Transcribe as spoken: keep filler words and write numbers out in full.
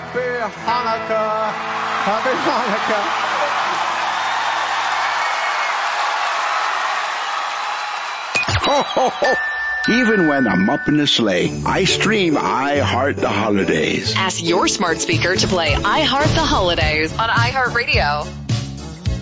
Happy Hanukkah. Happy Hanukkah. Ho, ho, ho. Even when I'm up in the sleigh, I stream I Heart the Holidays. Ask your smart speaker to play I Heart the Holidays on iHeartRadio.